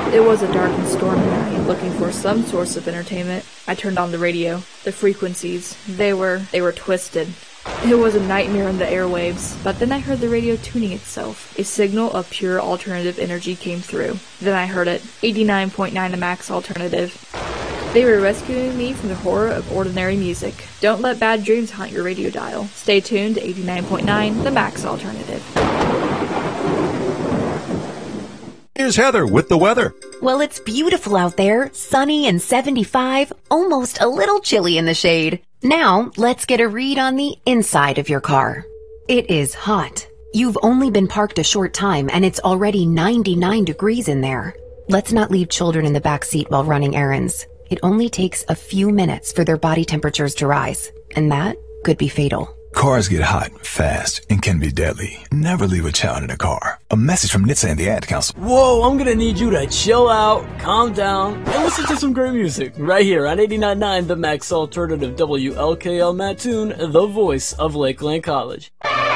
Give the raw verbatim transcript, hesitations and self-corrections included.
It was a dark and stormy night. Looking for some source of entertainment, I turned on the radio. The frequencies, they were, they were twisted. It was a nightmare in the airwaves, but then I heard the radio tuning itself. A signal of pure alternative energy came through. Then I heard it, eighty-nine point nine The Max Alternative. They were rescuing me from the horror of ordinary music. Don't let bad dreams haunt your radio dial. Stay tuned to eighty-nine point nine The Max Alternative. Here's Heather with the weather. Well, it's beautiful out there, sunny and seventy-five, almost a little chilly in the shade. Now, let's get a read on the inside of your car. It is hot. You've only been parked a short time and it's already ninety-nine degrees in there. Let's not leave children in the back seat while running errands. It only takes a few minutes for their body temperatures to rise, and that could be fatal. Cars get hot, fast, and can be deadly. Never leave a child in a car. A message from N H T S A and the Ad Council. Whoa, I'm gonna need you to chill out, calm down, and listen to some great music right here on eighty-nine point nine The Max Alternative, W L K L Mattoon, the voice of Lakeland College.